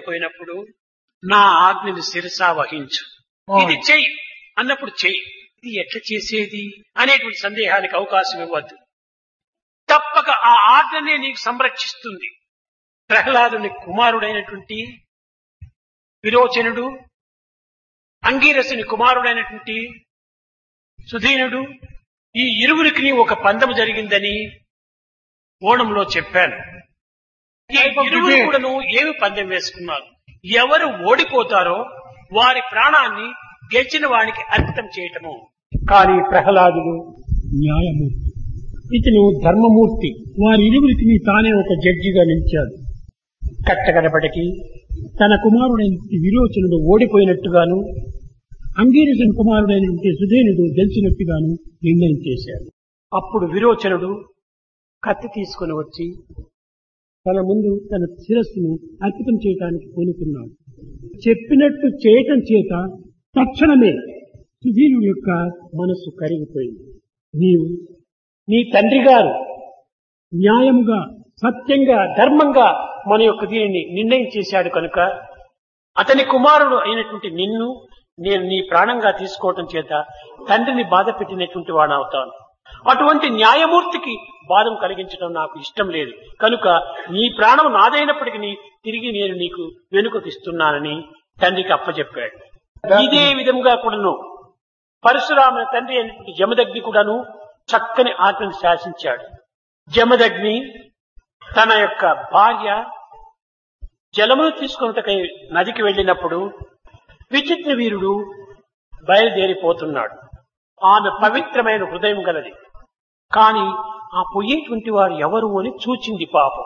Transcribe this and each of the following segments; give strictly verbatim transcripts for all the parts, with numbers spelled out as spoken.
ఓడిపోయినప్పుడు నా ఆజ్ఞని శిరసా వహించు, ఇది చెయ్యి అన్నప్పుడు చెయ్యి, ఇది ఎట్లా చేసేది అనేటువంటి సందేహానికి అవకాశం ఇవ్వద్దు. తప్పక ఆ ఆజ్ఞనే నీకు సంరక్షిస్తుంది. ప్రహ్లాదుని కుమారుడైనటువంటి విరోచనుడు, అంగీరసుని కుమారుడైనటువంటి సుధీనుడు, ఈ ఇరువురికి ఒక పందెము జరిగిందని ఓణంలో చెప్పాను. ఈ ఇరువురు కూడాను ఏమి పందెం వేసుకున్నారు? ఎవరు ఓడిపోతారో వారి ప్రాణాన్ని గెలిచిన వానికి అర్పితం చేయటము. కానీ ప్రహ్లాదుడు న్యాయమూర్తి, ఇతను ధర్మమూర్తి. వారి ఇరువురికి తానే ఒక జడ్జిగా నిలిచాడు. కట్టకడపటికి తన కుమారుడైన విరోచనుడు ఓడిపోయినట్టుగాను, అంగీరసుని కుమారుడైనటువంటి సుధేనుడు గెలిచినట్టుగాను నిర్ణయం చేశాడు. అప్పుడు విరోచనుడు కత్తి తీసుకుని వచ్చి తన ముందు తన శిరస్సును అర్పితం చేయటానికి కోరుకున్నాడు. చెప్పినట్టు చేయటం చేత తక్షణమే సుధీనుడి యొక్క మనస్సు కరిగిపోయింది. నీవు నీ తండ్రి గారు న్యాయముగా, సత్యంగా, ధర్మంగా మన యొక్క దీనిని నిర్ణయం చేశాడు కనుక అతని కుమారుడు అయినటువంటి నిన్ను నేను నీ ప్రాణంగా తీసుకోవటం చేత తండ్రిని బాధ పెట్టినటువంటి వాడవుతాను. అటువంటి న్యాయమూర్తికి బాధం కలిగించడం నాకు ఇష్టం లేదు కనుక నీ ప్రాణం నాదైనప్పటికీ తిరిగి నేను నీకు వెనుకకు ఇస్తున్నానని తండ్రికి అప్పచెప్పాడు. ఇదే విధంగా కూడాను పరశురాముని తండ్రి అయినటువంటి జమదగ్ని కూడాను చక్కని ఆజ్ఞను శాసించాడు. జమదగ్ని తన యొక్క భార్య జలమును తీసుకున్నటకై నదికి వెళ్ళినప్పుడు విచిత్ర వీరుడు బయలుదేరిపోతున్నాడు. ఆమె పవిత్రమైన హృదయం గలది. కాని ఆ పోయేటువంటి వాడు ఎవరు అని చూచింది పాపం.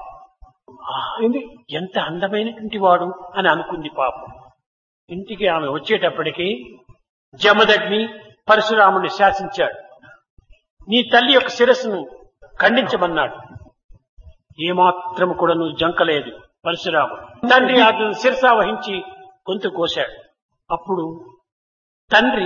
ఎంత అందమైనటువంటి వాడు అని అనుకుంది పాపం. ఇంటికి ఆమె వచ్చేటప్పటికి జమదగ్ని పరశురాముని శాసించాడు. నీ తల్లి యొక్క శిరస్సును ఖండించమన్నాడు. ఏమాత్రం కూడా నువ్వు జంకలేదు పరశురాముడు. తండ్రి అతను శిరసా వహించి గొంతు కోశాడు. అప్పుడు తండ్రి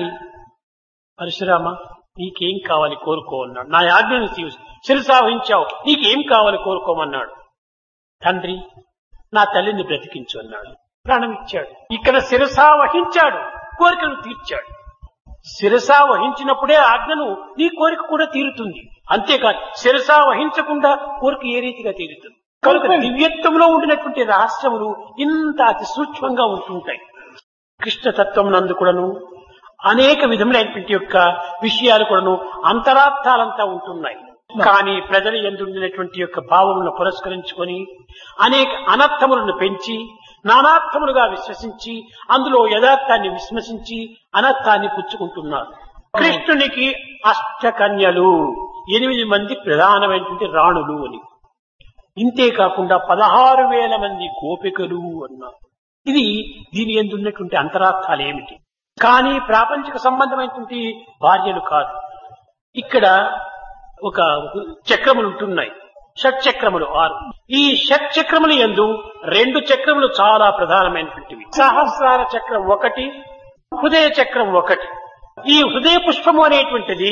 పరశురామ నీకేం కావాలి కోరుకో అన్నాడు. నా ఆజ్ఞను శిరసా వహించావు, నీకేం కావాలి కోరుకోమన్నాడు. తండ్రి నా తల్లిని బ్రతికించు అన్నాడు. ప్రాణం ఇచ్చాడు. ఇక్కడ శిరసా వహించాడు, కోరికను తీర్చాడు. శిరసా వహించినప్పుడే ఆజ్ఞను నీ కోరిక కూడా తీరుతుంది. అంతేకాదు శిరసా వహించకుండా కోరిక ఏ రీతిగా తీరుతుంది. కనుక దివ్యత్వంలో ఉండినటువంటి రహస్యములు ఇంత అతి సూక్ష్మంగా ఉంటుంటాయి. కృష్ణతత్వం నందు కూడాను అనేక విధములైనటువంటి యొక్క విషయాలు కూడాను అంతరార్థాలంతా ఉంటున్నాయి. కానీ ప్రజలు ఎందుండినటువంటి యొక్క భావములను పురస్కరించుకొని అనేక అనర్థములను పెంచి నానార్థములుగా విశ్వసించి అందులో యథార్థాన్ని విశ్వసించి అనర్థాన్ని పుచ్చుకుంటున్నారు. కృష్ణునికి అష్టకన్యలు, ఎనిమిది మంది ప్రధానమైనటువంటి రాణులు అని, ఇంతే కాకుండా పదహారు వేల మంది గోపికలు అన్నారు. ఇది దీని ఎందున్నటువంటి అంతరార్థాలు ఏమిటి? కానీ ప్రాపంచిక సంబంధమైనటువంటి భార్యలు కాదు. ఇక్కడ ఒక చక్రములు ఉంటున్నాయి, షట్చక్రములు ఆరు. ఈ షట్చక్రములు యందు రెండు చక్రములు చాలా ప్రధానమైనటువంటివి. సహస్రార చక్రం ఒకటి, హృదయ చక్రం ఒకటి. ఈ హృదయ పుష్పము అనేటువంటిది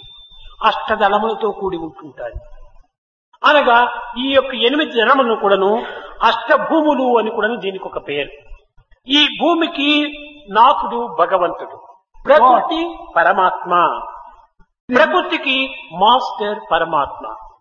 అష్టదళములతో కూడి ఉంటుంటాయి. అనగా ఈ యొక్క ఎనిమిది దళములను కూడాను అష్టభూములు అని కూడాను దీనికి ఒక పేరు. ఈ భూమికి నాకుడు భగవంతుడు, ప్రకృతి పరమాత్మ, ప్రకృతికి మాస్టర్ పరమాత్మ.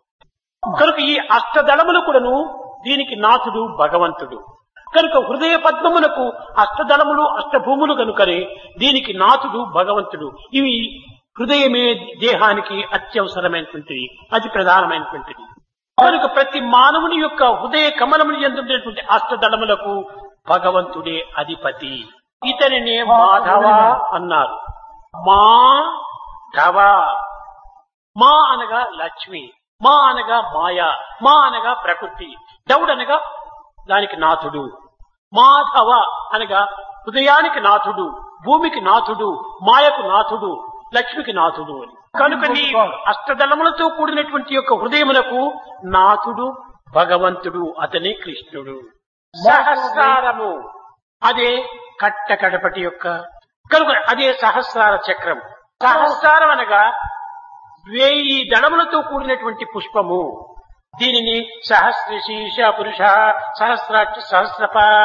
కనుక ఈ అష్టదళములు కూడాను దీనికి నాథుడు భగవంతుడు. కనుక హృదయ పద్మములకు అష్టదళములు అష్టభూములు కనుకనే దీనికి నాథుడు భగవంతుడు. ఇవి హృదయమే దేహానికి అత్యవసరమైనటువంటిది, అతి ప్రధానమైనటువంటిది. కనుక ప్రతి మానవుని యొక్క హృదయ కమలములు ఎందుండేటువంటి అష్టదళములకు భగవంతుడే అధిపతి. ఇతనినే మాధవ అన్నారు. మా ధవ, మా అనగా లక్ష్మి, మా అనగా మాయ, మా అనగా ప్రకృతి, దౌడనగా దానికి నాథుడు, మాధవ అనగా హృదయానికి నాథుడు, భూమికి నాథుడు, మాయకు నాథుడు, లక్ష్మికి నాథుడు అని. కనుక నీ అష్టదళములతో కూడినటువంటి యొక్క హృదయములకు నాథుడు భగవంతుడు, అతనే కృష్ణుడు. సహస్రారము అదే కట్ట కడపటి యొక్క కనుక అదే సహస్రార చక్రం. సహస్రారం అనగా వేయి దళములతో కూడినటువంటి పుష్పము. దీనిని సహస్ర శీర్ష పురుష సహస్రాక్ష సహస్రప